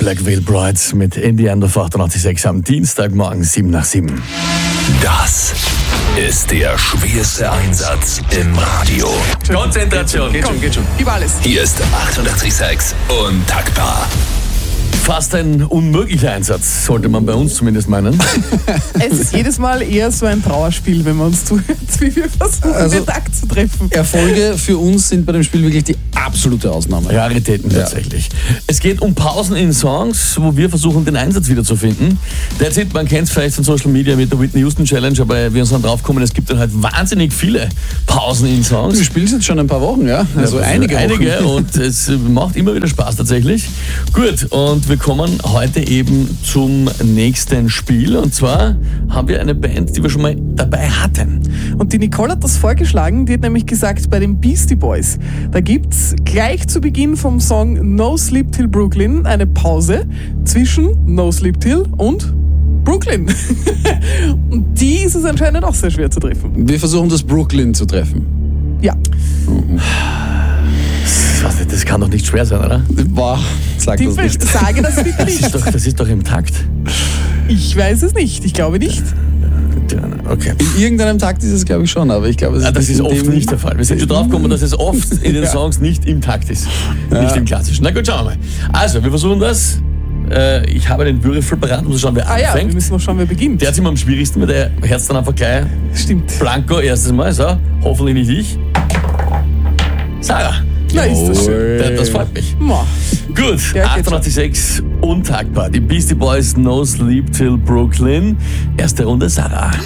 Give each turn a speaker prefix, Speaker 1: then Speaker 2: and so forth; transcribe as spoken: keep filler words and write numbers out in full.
Speaker 1: Black Veil Brides mit In the End auf achtundachtzig Komma sechs am Dienstagmorgen sieben nach sieben.
Speaker 2: Das ist der schwerste Einsatz im Radio.
Speaker 1: Konzentration.
Speaker 3: Geht schon, geht schon. Über alles.
Speaker 2: Hier ist achtundachtzig Komma sechs Untaktbar.
Speaker 1: Fast ein unmöglicher Einsatz, sollte man bei uns zumindest meinen.
Speaker 3: Es ist jedes Mal eher so ein Trauerspiel, wenn man uns zuhört, wie wir versuchen,
Speaker 4: Also-
Speaker 3: den Takt zu treffen.
Speaker 4: Erfolge für uns sind bei dem Spiel wirklich die absolute Ausnahme.
Speaker 1: Raritäten tatsächlich. Es geht um Pausen in Songs, wo wir versuchen, den Einsatz wiederzufinden. That's it, man kennt es vielleicht von Social Media mit der Whitney Houston Challenge, aber wir uns dann drauf kommen, es gibt dann halt wahnsinnig viele Pausen in Songs.
Speaker 4: Wir spielen es jetzt schon ein paar Wochen, ja? Also
Speaker 1: Ja,
Speaker 4: einige Wochen.
Speaker 1: Einige und es macht immer wieder Spaß tatsächlich. Gut, und wir kommen heute eben zum nächsten Spiel. Und zwar haben wir eine Band, die wir schon mal dabei hatten.
Speaker 3: Und die Nicole hat das vorgeschlagen, die hat nämlich gesagt, bei den Beastie Boys, da gibt's gleich zu Beginn vom Song No Sleep Till Brooklyn eine Pause zwischen No Sleep Till und Brooklyn. Und die ist es anscheinend auch sehr schwer zu treffen.
Speaker 4: Wir versuchen das Brooklyn zu treffen.
Speaker 3: Ja.
Speaker 1: Das, das kann doch nicht schwer sein, oder?
Speaker 4: Boah, sag
Speaker 3: Die
Speaker 4: das nicht.
Speaker 3: sage das bitte
Speaker 1: Das ist
Speaker 3: nicht.
Speaker 1: doch, das ist doch im Takt.
Speaker 3: Ich weiß es nicht. Ich glaube nicht.
Speaker 1: Okay.
Speaker 4: In irgendeinem Takt ist es, glaube ich, schon, aber ich glaube, es ist,
Speaker 1: Ah, das ist
Speaker 4: in
Speaker 1: oft
Speaker 4: dem-
Speaker 1: nicht der Fall. Wir sind schon drauf gekommen, dass es oft in den
Speaker 4: Ja.
Speaker 1: Songs nicht im Takt ist. Nicht im klassischen. Na gut, schauen wir mal. Also, wir versuchen das. Äh, Ich habe den Würfel parat, um zu schauen, wer
Speaker 3: Ah ja, wir
Speaker 1: anfängt.
Speaker 3: müssen noch schauen, wer beginnt.
Speaker 1: Der hat es immer am schwierigsten, weil der Herz dann einfach gleich
Speaker 3: Stimmt.
Speaker 1: blanco erstes Mal. So, hoffentlich nicht ich. Sarah.
Speaker 3: Na, ist das schön.
Speaker 1: Das, das freut mich.
Speaker 3: Ma.
Speaker 1: Gut,
Speaker 3: Ja, geht
Speaker 1: achtundachtzig Komma sechs Untaktbar. Die Beastie Boys No Sleep Till Brooklyn. Erste Runde, Sarah.